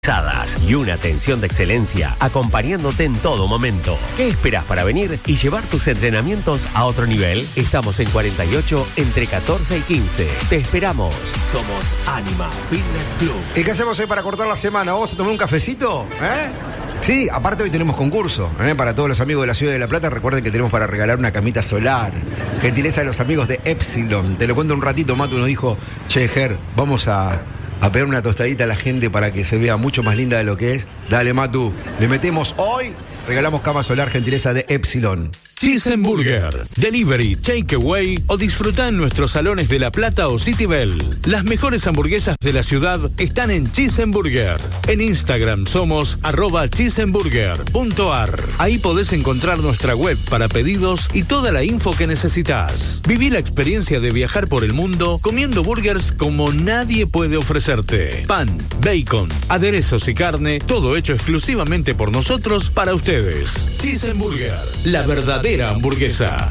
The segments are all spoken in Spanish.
Y una atención de excelencia acompañándote en todo momento. ¿Qué esperas para venir y llevar tus entrenamientos a otro nivel? Estamos en 48 entre 14 y 15. Te esperamos. Somos Anima Fitness Club. ¿Y qué hacemos hoy para cortar la semana? ¿Vamos a tomar un cafecito? Sí, aparte hoy tenemos concurso. Para todos los amigos de la Ciudad de La Plata, recuerden que tenemos para regalar una camita solar. Gentileza de los amigos de Epsilon. Te lo cuento un ratito. Matu nos dijo, che, Ger, vamos a pegar una tostadita a la gente para que se vea mucho más linda de lo que es. Dale, Matu, le metemos hoy. Regalamos cama solar, gentileza de Epsilon. Cheeseburger, delivery, takeaway o disfruta en nuestros salones de La Plata o City Bell. Las mejores hamburguesas de la ciudad están en Cheeseburger. En Instagram somos @cheeseburger.ar. Ahí podés encontrar nuestra web para pedidos y toda la info que necesitas. Viví la experiencia de viajar por el mundo comiendo burgers como nadie puede ofrecerte. Pan, bacon, aderezos y carne, todo hecho exclusivamente por nosotros para ustedes. Cheeseburger, la verdadera hamburguesa.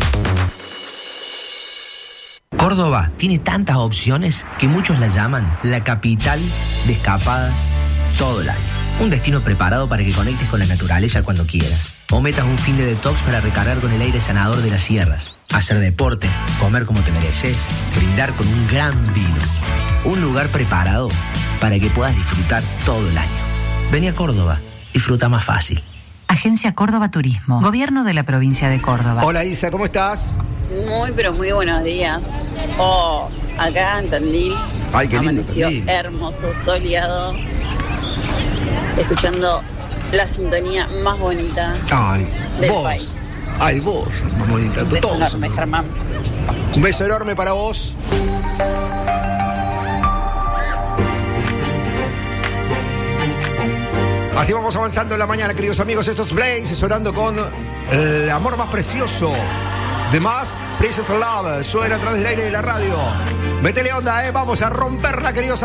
Córdoba tiene tantas opciones que muchos la llaman la capital de escapadas todo el año. Un destino preparado para que conectes con la naturaleza cuando quieras. O metas un fin de detox para recargar con el aire sanador de las sierras. Hacer deporte, comer como te mereces, brindar con un gran vino. Un lugar preparado para que puedas disfrutar todo el año. Vení a Córdoba, disfruta más fácil. Agencia Córdoba Turismo, Gobierno de la Provincia de Córdoba. Hola Isa, ¿cómo estás? Muy, pero muy buenos días. Acá en Tandil. Ay, qué lindo amaneció Tandil. hermoso, soleado. Escuchando la sintonía más bonita del vos. país. Ay, vos, más bonita. Un beso Todos enorme, somos. Germán. Un beso enorme para vos. Así vamos avanzando en la mañana, queridos amigos. Esto es Blaze, sonando con el amor más precioso. The Más Precious Love. Suena a través del aire de la radio. Métele onda, vamos a romperla, queridos amigos.